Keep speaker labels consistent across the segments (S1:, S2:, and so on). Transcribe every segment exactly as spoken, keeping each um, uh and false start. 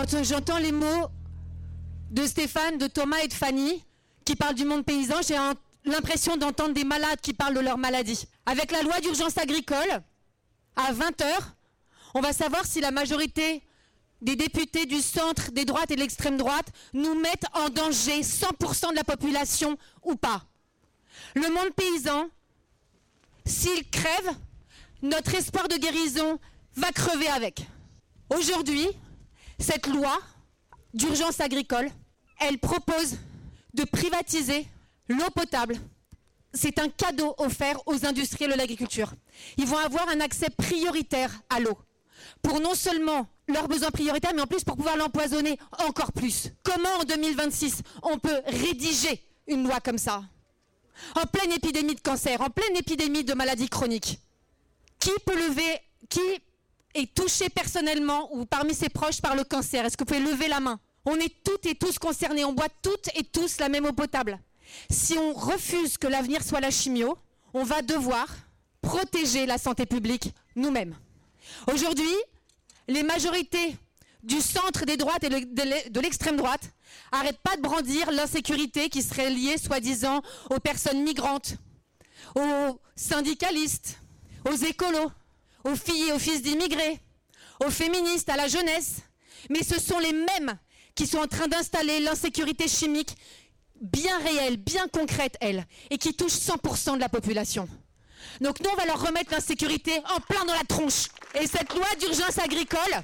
S1: Quand j'entends les mots de Stéphane, de Thomas et de Fanny qui parlent du monde paysan, j'ai un, l'impression d'entendre des malades qui parlent de leur maladie. Avec la loi d'urgence agricole, à vingt heures, on va savoir si la majorité des députés du centre, des droites et de l'extrême droite nous mettent en danger cent pour cent de la population ou pas. Le monde paysan, s'il crève, notre espoir de guérison va crever avec. Aujourd'hui, cette loi d'urgence agricole, elle propose de privatiser l'eau potable. C'est un cadeau offert aux industriels de l'agriculture. Ils vont avoir un accès prioritaire à l'eau, pour non seulement leurs besoins prioritaires, mais en plus pour pouvoir l'empoisonner encore plus. Comment en deux mille vingt-six on peut rédiger une loi comme ça? En pleine épidémie de cancer, en pleine épidémie de maladies chroniques. Qui peut lever, qui est touché personnellement ou parmi ses proches par le cancer? Est-ce que vous pouvez lever la main? On est toutes et tous concernés, on boit toutes et tous la même eau potable. Si on refuse que l'avenir soit la chimio, on va devoir protéger la santé publique nous-mêmes. Aujourd'hui, les majorités du centre, des droites et de l'extrême droite n'arrêtent pas de brandir l'insécurité qui serait liée, soi-disant, aux personnes migrantes, aux syndicalistes, aux écolos, aux filles et aux fils d'immigrés, aux féministes, à la jeunesse. Mais ce sont les mêmes qui sont en train d'installer l'insécurité chimique bien réelle, bien concrète, elle, et qui touche cent pour cent de la population. Donc nous, on va leur remettre l'insécurité en plein dans la tronche. Et cette loi d'urgence agricole,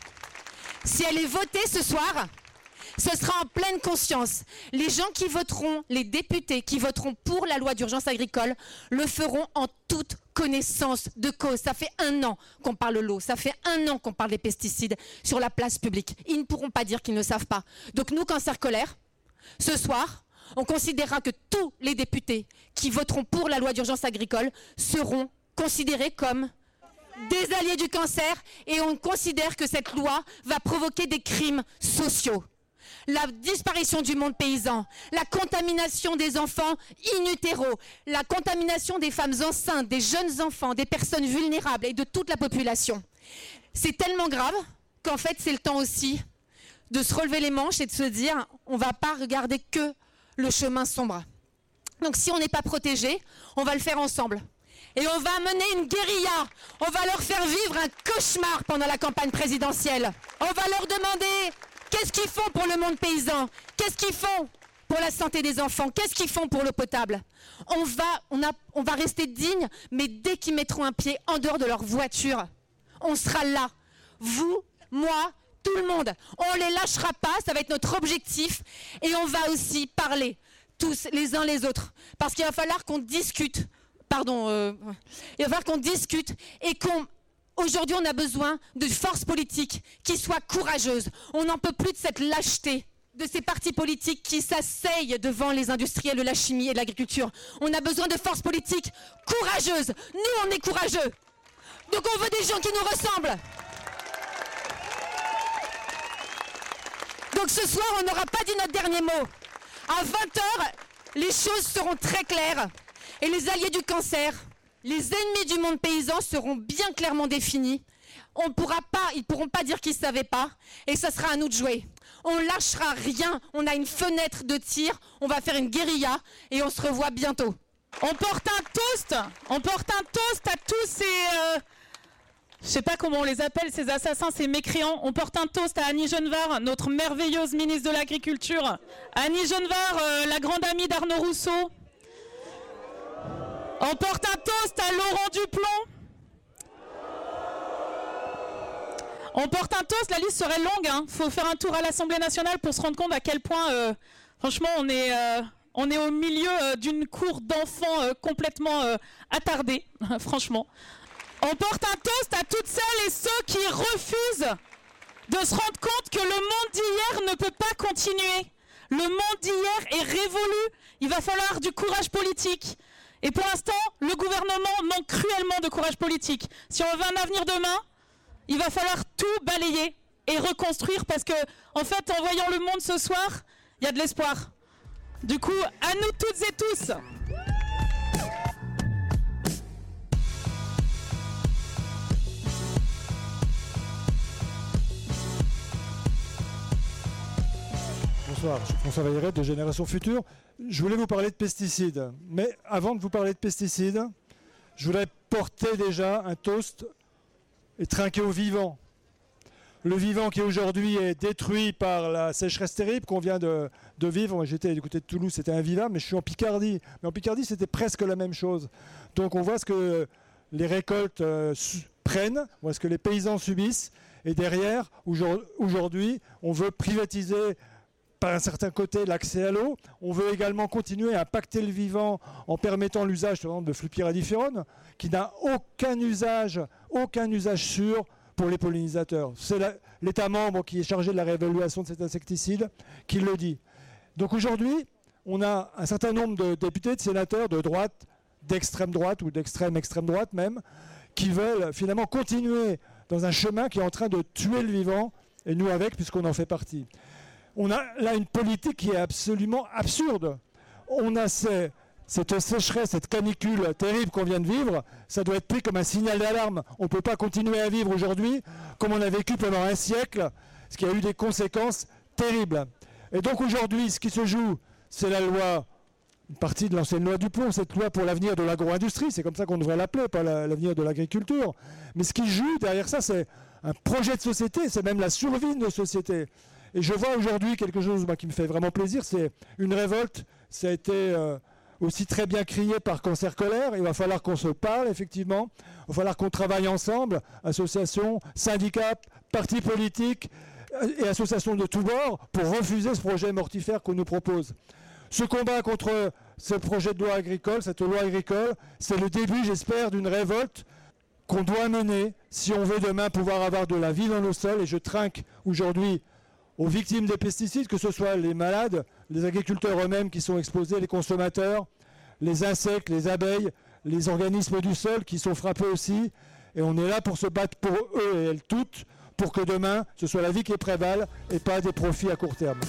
S1: si elle est votée ce soir, ce sera en pleine conscience. Les gens qui voteront, les députés qui voteront pour la loi d'urgence agricole, le feront en toute connaissance de cause. Ça fait un an qu'on parle de l'eau, ça fait un an qu'on parle des pesticides sur la place publique. Ils ne pourront pas dire qu'ils ne savent pas. Donc nous, Cancer Colère, ce soir, on considérera que tous les députés qui voteront pour la loi d'urgence agricole seront considérés comme des alliés du cancer, et on considère que cette loi va provoquer des crimes sociaux. La disparition du monde paysan, la contamination des enfants in utero, la contamination des femmes enceintes, des jeunes enfants, des personnes vulnérables et de toute la population. C'est tellement grave qu'en fait c'est le temps aussi de se relever les manches et de se dire on ne va pas regarder que le chemin sombre. Donc si on n'est pas protégé, on va le faire ensemble. Et on va mener une guérilla. On va leur faire vivre un cauchemar pendant la campagne présidentielle. On va leur demander qu'est-ce qu'ils font pour le monde paysan, qu'est-ce qu'ils font pour la santé des enfants, qu'est-ce qu'ils font pour l'eau potable. On va, on, a, on va rester dignes, mais dès qu'ils mettront un pied en dehors de leur voiture, on sera là. Vous, moi, tout le monde. On ne les lâchera pas, ça va être notre objectif. Et on va aussi parler, tous les uns les autres. Parce qu'il va falloir qu'on discute. Pardon, euh, il va falloir qu'on discute et qu'on... Aujourd'hui, on a besoin de forces politiques qui soient courageuses. On n'en peut plus de cette lâcheté de ces partis politiques qui s'asseyent devant les industriels de la chimie et de l'agriculture. On a besoin de forces politiques courageuses. Nous, on est courageux. Donc on veut des gens qui nous ressemblent. Donc ce soir, on n'aura pas dit notre dernier mot. À vingt heures, les choses seront très claires. Et les alliés du cancer, les ennemis du monde paysan seront bien clairement définis. On pourra pas, ils ne pourront pas dire qu'ils ne savaient pas. Et ça sera à nous de jouer. On ne lâchera rien. On a une fenêtre de tir. On va faire une guérilla. Et on se revoit bientôt.
S2: On porte un toast. On porte un toast à tous ces... Euh, je ne sais pas comment on les appelle, ces assassins, ces mécréants. On porte un toast à Annie Genevard, notre merveilleuse ministre de l'Agriculture. Annie Genevard, euh, la grande amie d'Arnaud Rousseau. On porte un toast à Laurent Duplon. On porte un toast, la liste serait longue. Hein. Faut faire un tour à l'Assemblée nationale pour se rendre compte à quel point, euh, franchement, on est, euh, on est au milieu euh, d'une cour d'enfants euh, complètement euh, attardée, franchement. On porte un toast à toutes celles et ceux qui refusent de se rendre compte que le monde d'hier ne peut pas continuer. Le monde d'hier est révolu. Il va falloir du courage politique. Et pour l'instant, le gouvernement manque cruellement de courage politique. Si on veut un avenir demain, il va falloir tout balayer et reconstruire parce que, en fait, en voyant le monde ce soir, il y a de l'espoir. Du coup, à nous toutes et tous.
S3: Bonsoir, je suis François Vailleret de Génération Future. Je voulais vous parler de pesticides. Mais avant de vous parler de pesticides, je voudrais porter déjà un toast et trinquer au vivant. Le vivant qui aujourd'hui est détruit par la sécheresse terrible qu'on vient de, de vivre. Moi, j'étais du côté de Toulouse, c'était invivable, mais je suis en Picardie. Mais en Picardie, c'était presque la même chose. Donc on voit ce que les récoltes euh, prennent, on voit ce que les paysans subissent. Et derrière, aujourd'hui, on veut privatiser par un certain côté l'accès à l'eau. On veut également continuer à impacter le vivant en permettant l'usage de flupyradiférone, qui n'a aucun usage, aucun usage sûr pour les pollinisateurs. C'est l'État membre qui est chargé de la réévaluation de cet insecticide qui le dit. Donc aujourd'hui, on a un certain nombre de députés, de sénateurs de droite, d'extrême droite ou d'extrême extrême droite même, qui veulent finalement continuer dans un chemin qui est en train de tuer le vivant, et nous avec, puisqu'on en fait partie. On a là une politique qui est absolument absurde. On a ces, cette sécheresse, cette canicule terrible qu'on vient de vivre, ça doit être pris comme un signal d'alarme. On ne peut pas continuer à vivre aujourd'hui comme on a vécu pendant un siècle, ce qui a eu des conséquences terribles. Et donc aujourd'hui, ce qui se joue, c'est la loi, une partie de l'ancienne loi du plomb, cette loi pour l'avenir de l'agro-industrie, c'est comme ça qu'on devrait l'appeler, pas l'avenir de l'agriculture. Mais ce qui joue derrière ça, c'est un projet de société, c'est même la survie de nos sociétés. Et je vois aujourd'hui quelque chose moi, qui me fait vraiment plaisir, c'est une révolte. Ça a été euh, aussi très bien crié par Cancer Colère. Il va falloir qu'on se parle, effectivement. Il va falloir qu'on travaille ensemble, associations, syndicats, partis politiques et associations de tous bords, pour refuser ce projet mortifère qu'on nous propose. Ce combat contre ce projet de loi agricole, cette loi agricole, c'est le début, j'espère, d'une révolte qu'on doit mener si on veut demain pouvoir avoir de la vie dans nos sols. Et je trinque aujourd'hui aux victimes des pesticides, que ce soit les malades, les agriculteurs eux-mêmes qui sont exposés, les consommateurs, les insectes, les abeilles, les organismes du sol qui sont frappés aussi. Et on est là pour se battre pour eux et elles toutes, pour que demain, ce soit la vie qui prévale et pas des profits à court terme.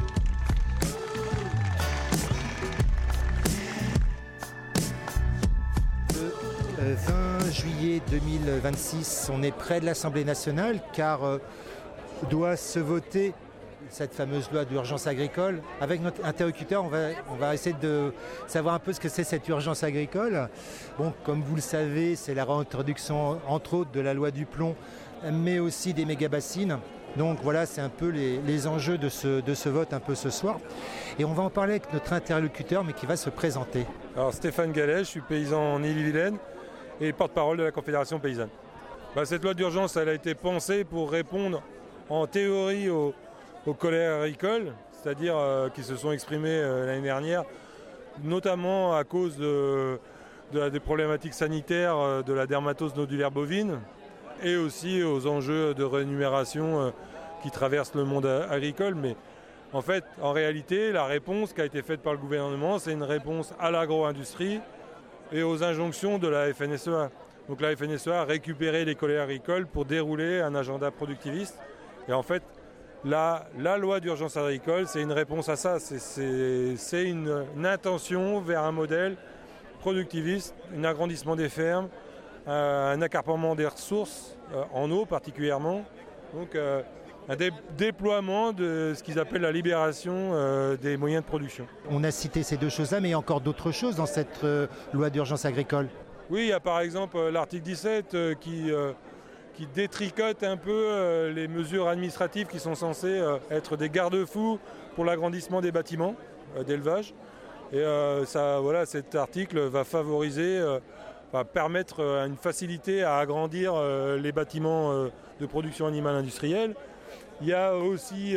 S4: Le vingt juillet deux mille vingt-six, on est près de l'Assemblée nationale car euh, doit se voter cette fameuse loi d'urgence agricole. Avec notre interlocuteur, on va, on va essayer de savoir un peu ce que c'est cette urgence agricole. Bon, comme vous le savez, c'est la réintroduction, entre autres, de la loi du plomb, mais aussi des méga-bassines. Donc voilà, c'est un peu les, les enjeux de ce, de ce vote un peu ce soir. Et on va en parler avec notre interlocuteur, mais qui va se présenter.
S5: Alors Stéphane Gallet, je suis paysan en Ille-et-Vilaine et porte-parole de la Confédération paysanne. Bah, cette loi d'urgence, elle a été pensée pour répondre en théorie aux, aux colères agricoles, c'est-à-dire euh, qui se sont exprimées euh, l'année dernière, notamment à cause de, de la, des problématiques sanitaires euh, de la dermatose nodulaire bovine et aussi aux enjeux de rémunération euh, qui traversent le monde agricole. Mais en fait, en réalité, la réponse qui a été faite par le gouvernement, c'est une réponse à l'agro-industrie et aux injonctions de la F N S E A. Donc la F N S E A a récupéré les colères agricoles pour dérouler un agenda productiviste. Et en fait, la, la loi d'urgence agricole, c'est une réponse à ça. C'est, c'est, c'est une, une intention vers un modèle productiviste, un agrandissement des fermes, euh, un accaparement des ressources, euh, en eau particulièrement. Donc euh, un dé- déploiement de ce qu'ils appellent la libération euh, des moyens de production.
S4: On a cité ces deux choses-là, mais il y a encore d'autres choses dans cette euh, loi d'urgence agricole.
S5: Oui, il y a par exemple euh, l'article dix-sept euh, qui... Euh, qui détricote un peu euh, les mesures administratives qui sont censées euh, être des garde-fous pour l'agrandissement des bâtiments euh, d'élevage. Et euh, ça, voilà, cet article va favoriser, euh, va permettre euh, une facilité à agrandir euh, les bâtiments euh, de production animale industrielle. Il y a aussi,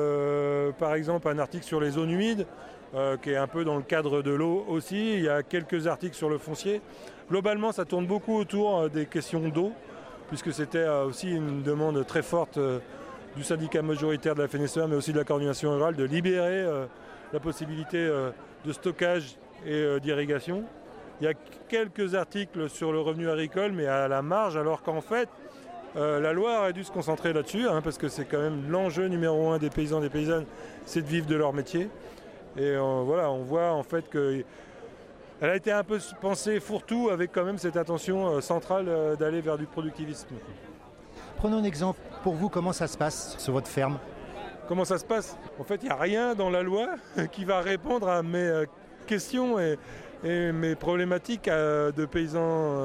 S5: euh, par exemple, un article sur les zones humides, euh, qui est un peu dans le cadre de l'eau aussi. Il y a quelques articles sur le foncier. Globalement, ça tourne beaucoup autour euh, des questions d'eau, puisque c'était aussi une demande très forte du syndicat majoritaire de la F N S E A, mais aussi de la coordination rurale, de libérer la possibilité de stockage et d'irrigation. Il y a quelques articles sur le revenu agricole, mais à la marge, alors qu'en fait, la loi aurait dû se concentrer là-dessus, hein, parce que c'est quand même l'enjeu numéro un des paysans et des paysannes, c'est de vivre de leur métier. Et euh, voilà, on voit en fait que... Elle a été un peu pensée fourre-tout avec quand même cette intention centrale d'aller vers du productivisme.
S4: Prenons un exemple. Pour vous, comment ça se passe sur votre ferme ?
S5: comment ça se passe. En fait, il n'y a rien dans la loi qui va répondre à mes questions et, et mes problématiques de paysans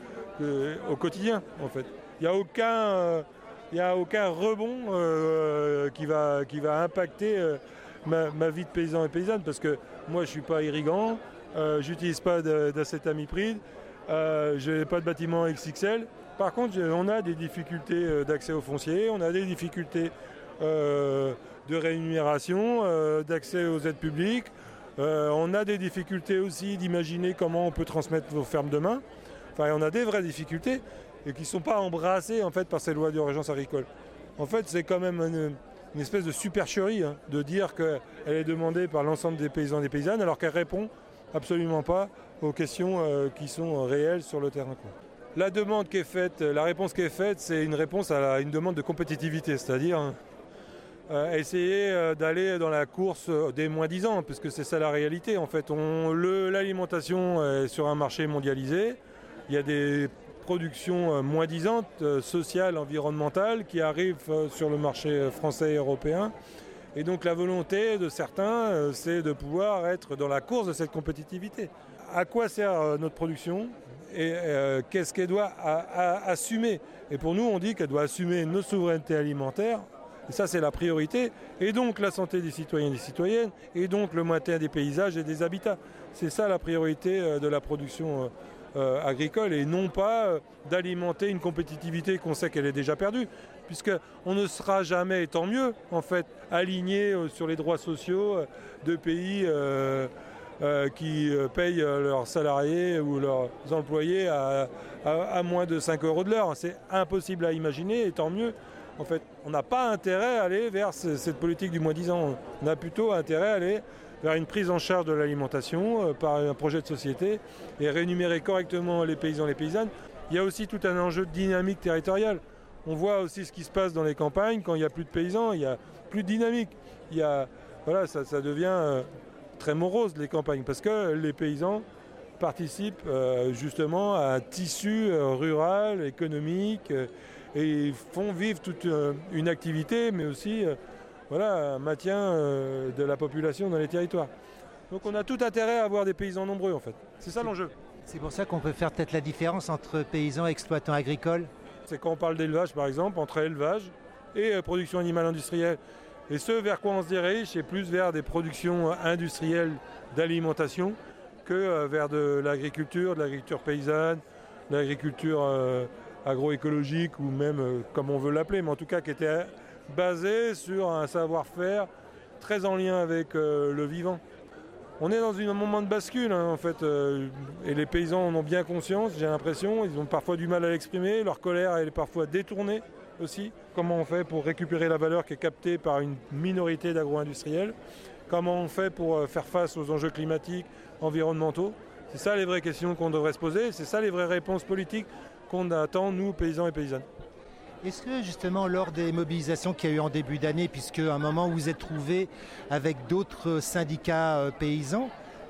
S5: de, au quotidien, en fait. Il n'y a aucun, euh, il n'y a aucun rebond euh, qui, va, qui va impacter euh, ma, ma vie de paysan et paysanne, parce que moi je ne suis pas irrigant, euh, je n'utilise pas d'acétamipride, euh, je n'ai pas de bâtiment X X L. Par contre, on a des difficultés d'accès au foncier, on a des difficultés euh, de rémunération, euh, d'accès aux aides publiques, euh, on a des difficultés aussi d'imaginer comment on peut transmettre vos fermes demain. Enfin, on a des vraies difficultés et qui ne sont pas embrassées en fait, par ces lois d'urgence agricole. En fait, c'est quand même une, une espèce de supercherie hein, de dire qu'elle est demandée par l'ensemble des paysans et des paysannes alors qu'elle ne répond absolument pas aux questions euh, qui sont réelles sur le terrain, quoi. La demande qui est faite, la réponse qui est faite, c'est une réponse à la, une demande de compétitivité, c'est-à-dire euh, essayer euh, d'aller dans la course des moins dix ans, parce que c'est ça la réalité. En fait, l'alimentation est sur un marché mondialisé. Il y a des productions moins-disantes, sociales, environnementales, qui arrivent sur le marché français et européen. Et donc la volonté de certains, c'est de pouvoir être dans la course de cette compétitivité. À quoi sert notre production et euh, qu'est-ce qu'elle doit a, a, assumer? Et pour nous, on dit qu'elle doit assumer notre souveraineté alimentaire. Et ça, c'est la priorité. Et donc la santé des citoyens et des citoyennes. Et donc le maintien des paysages et des habitats. C'est ça la priorité de la production Euh, agricole et non pas euh, d'alimenter une compétitivité qu'on sait qu'elle est déjà perdue, puisqu'on ne sera jamais, et tant mieux, en fait, aligné euh, sur les droits sociaux euh, de pays euh, euh, qui euh, payent euh, leurs salariés ou leurs employés à, à, à moins de cinq euros de l'heure. C'est impossible à imaginer, et tant mieux. En fait, on n'a pas intérêt à aller vers ce, cette politique du moins dix ans. On a plutôt intérêt à aller vers une prise en charge de l'alimentation euh, par un projet de société et rémunérer correctement les paysans et les paysannes. Il y a aussi tout un enjeu de dynamique territoriale. On voit aussi ce qui se passe dans les campagnes. Quand il n'y a plus de paysans, il n'y a plus de dynamique. Il y a, voilà, ça, ça devient euh, très morose, les campagnes, parce que les paysans participent euh, justement à un tissu euh, rural, économique, euh, et font vivre toute euh, une activité, mais aussi euh, voilà, un maintien euh, de la population dans les territoires. Donc on a tout intérêt à avoir des paysans nombreux en fait. C'est ça l'enjeu.
S4: C'est pour ça qu'on peut faire peut-être la différence entre paysans et exploitants agricoles.
S5: C'est quand on parle d'élevage par exemple, entre élevage et euh, production animale industrielle. Et ce vers quoi on se dirige, c'est plus vers des productions industrielles d'alimentation que euh, vers de l'agriculture, de l'agriculture paysanne, de l'agriculture euh, agroécologique ou même euh, comme on veut l'appeler, mais en tout cas qui était basé sur un savoir-faire très en lien avec euh, le vivant. On est dans un moment de bascule hein, en fait, euh, et les paysans en ont bien conscience, j'ai l'impression, ils ont parfois du mal à l'exprimer, leur colère elle est parfois détournée aussi. Comment on fait pour récupérer la valeur qui est captée par une minorité d'agro-industriels? Comment on fait pour euh, faire face aux enjeux climatiques, environnementaux? C'est ça les vraies questions qu'on devrait se poser, c'est ça les vraies réponses politiques qu'on attend, nous, paysans et paysannes.
S4: Est-ce que justement lors des mobilisations qu'il y a eu en début d'année, puisque à un moment vous vous êtes trouvé avec d'autres syndicats euh, paysans,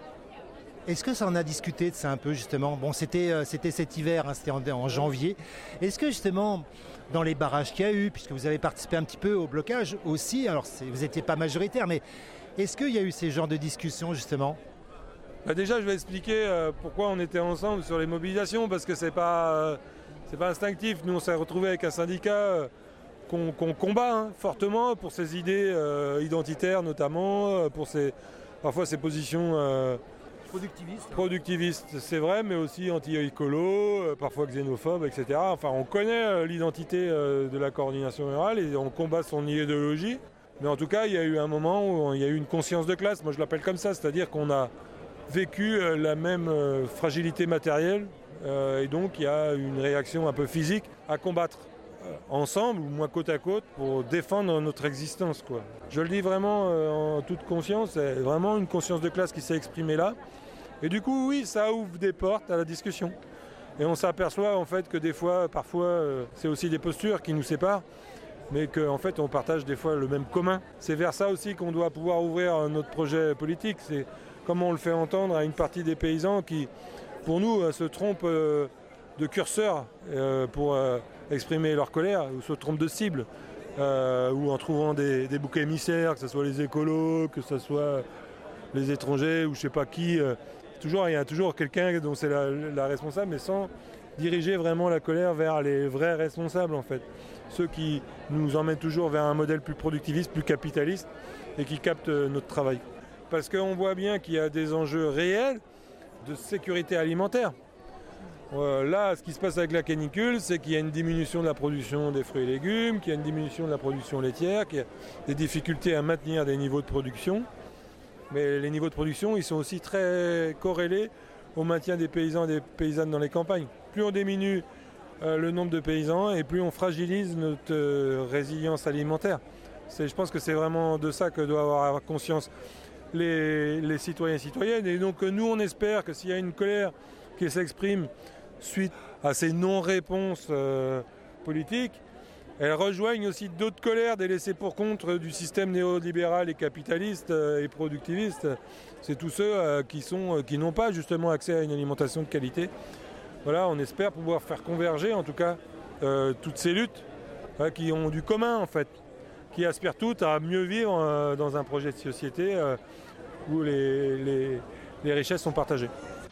S4: est-ce que ça en a discuté de ça un peu justement? Bon, c'était, euh, c'était cet hiver, hein, c'était en, en janvier. Est-ce que justement dans les barrages qu'il y a eu, puisque vous avez participé un petit peu au blocage aussi, alors c'est, vous n'étiez pas majoritaire, mais est-ce qu'il y a eu ces genres de discussions justement?
S5: Bah déjà je vais expliquer euh, pourquoi on était ensemble sur les mobilisations, parce que c'est pas... Euh, C'est pas instinctif. Nous, on s'est retrouvés avec un syndicat euh, qu'on, qu'on combat hein, fortement pour ses idées euh, identitaires, notamment, euh, pour ses, parfois ses positions euh,
S4: productivistes.
S5: productivistes, c'est vrai, mais aussi anti-écolo, euh, parfois xénophobes, et cetera. Enfin, on connaît euh, l'identité euh, de la coordination rurale et on combat son idéologie. Mais en tout cas, il y a eu un moment où il y a eu une conscience de classe. Moi, je l'appelle comme ça, c'est-à-dire qu'on a vécu euh, la même euh, fragilité matérielle. Euh, et donc il y a une réaction un peu physique à combattre euh, ensemble ou moins côte à côte pour défendre notre existence, quoi. Je le dis vraiment euh, en toute conscience, c'est vraiment une conscience de classe qui s'est exprimée là. Et du coup oui, ça ouvre des portes à la discussion. Et on s'aperçoit en fait que des fois, parfois, euh, c'est aussi des postures qui nous séparent, mais qu'en fait on partage des fois le même commun. C'est vers ça aussi qu'on doit pouvoir ouvrir notre projet politique. C'est comment on le fait entendre à une partie des paysans qui, pour nous, se trompent de curseur pour exprimer leur colère ou se trompent de cible. euh, ou en trouvant des, des boucs émissaires, que ce soit les écolos, que ce soit les étrangers ou je ne sais pas qui. Euh, toujours, il y a toujours quelqu'un dont c'est la, la responsable, mais sans diriger vraiment la colère vers les vrais responsables en fait. Ceux qui nous emmènent toujours vers un modèle plus productiviste, plus capitaliste et qui captent notre travail. Parce qu'on voit bien qu'il y a des enjeux réels de sécurité alimentaire. Euh, là, ce qui se passe avec la canicule, c'est qu'il y a une diminution de la production des fruits et légumes, qu'il y a une diminution de la production laitière, qu'il y a des difficultés à maintenir des niveaux de production. Mais les niveaux de production, ils sont aussi très corrélés au maintien des paysans et des paysannes dans les campagnes. Plus on diminue euh, le nombre de paysans et plus on fragilise notre euh, résilience alimentaire. C'est, je pense que c'est vraiment de ça que doivent avoir conscience les, les citoyens et citoyennes. Et donc nous, on espère que s'il y a une colère qui s'exprime suite à ces non-réponses euh, politiques, elles rejoignent aussi d'autres colères des laissés pour compte du système néolibéral et capitaliste euh, et productiviste. C'est tous ceux euh, qui, sont, euh, qui n'ont pas justement accès à une alimentation de qualité. Voilà, on espère pouvoir faire converger en tout cas euh, toutes ces luttes euh, qui ont du commun en fait, qui aspirent toutes à mieux vivre euh, dans un projet de société euh, où les, les, les richesses sont partagées.